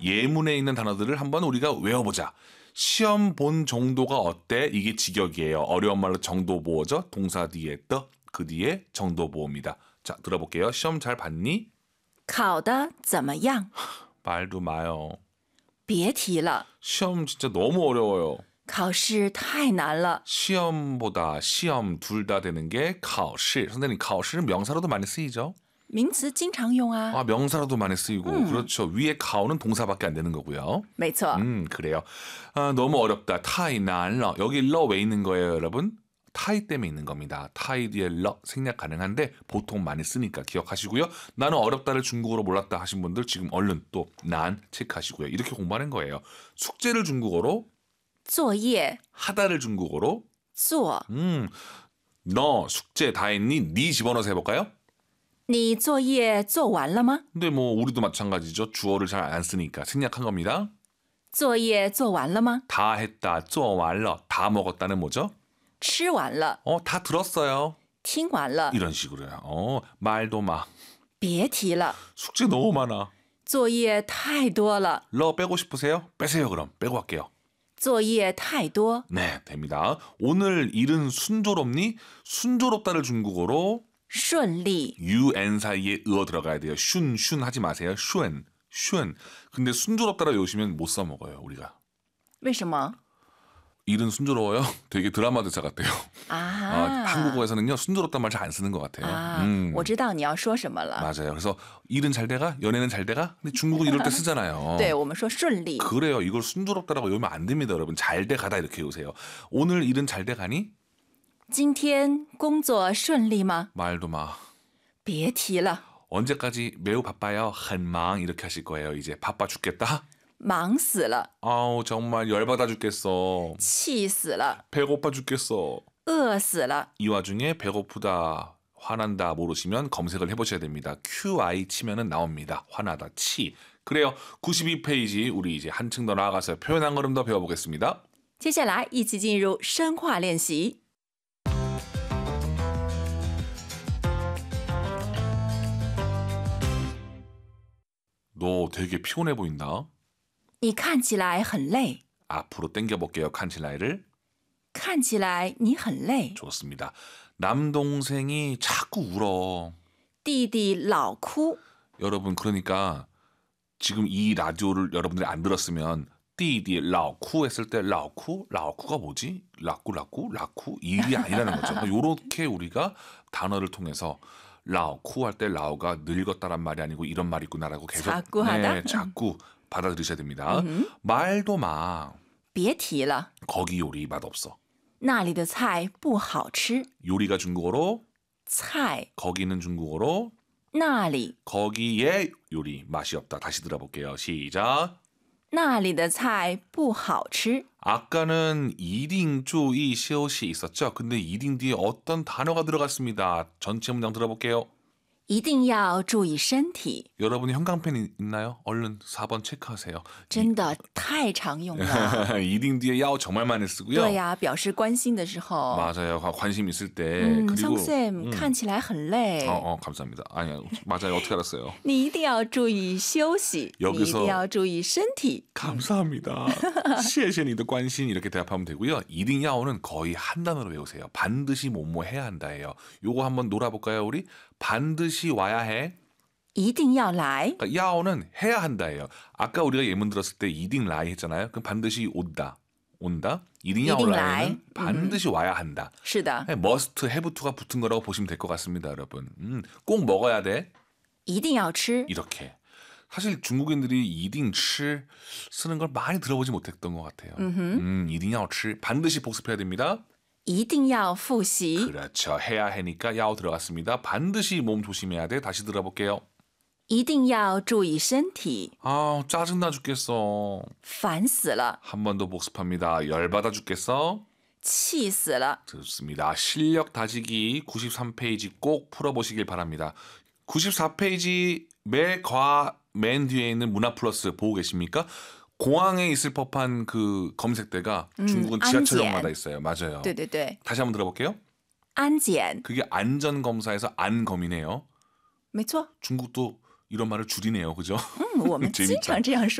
예문에 있는 단어들을 한번 우리가 외워보자. 시험 본 정도가 어때? 이게 직역이에요. 어려운 말로 정도보어죠. 동사 뒤에 the, 그 뒤에 정도보어입니다. 자, 들어볼게요. 시험 잘 봤니? 考得怎么样? 말도 마요. 别提了， 시험 진짜 너무 어려워요. 考试太难了。 시험보다 시험 둘 다 되는 게 考试. 선생님, 考试는 명사로도 많이 쓰이죠? 名词经常用啊。 아, 명사로도 많이 쓰이고 그렇죠. 위에 考는 동사밖에 안 되는 거고요. 没错， 그래요. 아, 너무 어렵다. 太难了. 여기 러 왜 있는 거예요, 여러분? 타이 때문에 있는 겁니다. 타이 뒤에 러 생략 가능한데 보통 많이 쓰니까 기억하시고요. 나는 어렵다를 중국어로 몰랐다 하신 분들 지금 얼른 또 난 체크하시고요. 이렇게 공부하는 거예요. 숙제를 중국어로 作业 하다를 중국어로 做， 너 숙제 다 했니? 니 집어넣어서 해볼까요? 你作业做完了吗？ 근데 뭐 우리도 마찬가지죠. 주어를 잘 안 쓰니까 생략한 겁니다. 作业做完了吗？ 다 했다, 做完了, 다 먹었다는 뭐죠? 吃完了， 다 들었어요. 听完了， 이런 식으로요. 말도 마. 别提了， 숙제 너무 많아. 作业太多了， 러 빼고 싶으세요? 빼세요 그럼. 빼고 할게요. 作业太多， 네, 됩니다. 오늘 일은 순조롭니? 순조롭다를 중국어로 顺利， UN 사이에 으어 들어가야 돼요. 슌 하지 마세요. 슌. 근데 순조롭다를 외우시면 못 써먹어요, 우리가. 为什么？ 일은 순조로워요? 되게 드라마 대사 같아요. 啊， 한국어에서는요, 순조롭다는 말 잘 안 쓰는 것 같아요. 啊，我知道你要说什么了。 맞아요. 그래서 일은 잘 돼가? 연애는 잘 돼가? 근데 중국은 이럴 때 쓰잖아요. 对我们说顺利， 그래요. 이걸 순조롭다라고 외우면 안 됩니다, 여러분. 잘 돼가다 이렇게 외우세요. 오늘 일은 잘 돼가니? 今天工作顺利吗？ 말도 마. 别提了， 언제까지 매우 바빠요? 한망 이렇게 하실 거예요. 이제 바빠 죽겠다? 忙死了， 아우 정말 열받아 죽겠어. 气死了， 배고파 죽겠어. 饿死了， 이 와중에 배고프다, 화난다 모르시면 검색을 해보셔야 됩니다. QI 치면은 나옵니다. 화나다, 치. 그래요. 92페이지 우리 이제 한층 더 나아가서 표현 한 걸음 더 배워보겠습니다. 接下来一起进入深化练习。 너 되게 피곤해 보인다. 你看起来很累， 앞으로 당겨볼게요. 칸칠라이를. 看起来你很累。 좋습니다. 남동생이 자꾸 울어. 弟弟老哭， 여러분 그러니까 지금 이 라디오를 여러분들이 안 들었으면 띠디 라쿠 했을 때 라쿠가 뭐지? 라쿠 일이 아니라는 거죠. 요렇게 우리가 단어를 통해서 라쿠 할 때 라오가 늙었다란 말이 아니고 이런 말이 있구나라고 계속 자꾸 하다? 네, 자꾸 받아들이셔야 됩니다. 말도 마. 别提了， 거기 요리 맛없어. 那里的菜不好吃。 요리가 중국어로 菜 거기는 중국어로 那里 거기에 요리 맛이 없다. 다시 들어볼게요. 시작. 那里的菜不好吃。 아까는 이딩 쪼이 시옷이 있었죠. 근데 이딩 뒤에 어떤 단어가 들어갔습니다. 전체 문장 들어볼게요. 一定要注意身体， 여러분이 형광펜 있나요? 얼른 4번 체크하세요. 真的太常用了。 이딩 뒤에 야오 정말 많이 쓰고요. 对呀，表示关心的时候。 맞아요. 관심 있을 때. 桑 그리고 쌤看起来很累， 감사합니다. 아니요. 맞아요. 어떻게 알았어요? 你一定要注意休息，你 여기서 一定要注意身体。 감사합니다. 시에시니도 관심 이렇게 대답하면 되고요. 이딩 야오는 거의 한 단어로 외우세요. 반드시 뭐뭐 해야 한다예요. 요거 한번 놀아볼까요, 우리? 반드시 와야 해. 一定要来， 그러니까 야오는 해야 한다예요. 아까 우리가 예문 들었을 때 이딩 라이 했잖아요. 그럼 반드시 온다. 이딩 야오 이딩 라이는 라이. 반드시 와야 한다. 是的， must, have to가 붙은 거라고 보시면 될 것 같습니다, 여러분. 꼭 먹어야 돼. 一定要吃。 이렇게. 사실 중국인들이 이딩 치 쓰는 걸 많이 들어보지 못했던 것 같아요. 이딩 야오 치 반드시 복습해야 됩니다. 一定要复习， 그렇죠. 해야 하니까 야오 들어갔습니다. 반드시 몸 조심해야 돼. 다시 들어볼게요. 一定要注意身体， 아 짜증나 죽겠어. 烦死了， 한 번 더 복습합니다. 열받아 죽겠어. 气死了。 좋습니다. 실력 다지기 93페이지 꼭 풀어보시길 바랍니다. 94페이지 맨 뒤에 있는 문화 플러스 보고 계십니까? 공항에 있을 법한 그 검색대가 중국은 지하철역마다 있어요. 맞아요. 对对对， 다시 한번 들어볼게요. 安检， 그게 안전검사에서 안검이네요. 没错， 중국도 이런 말을 줄이네요. 그죠? 我们经常这样说。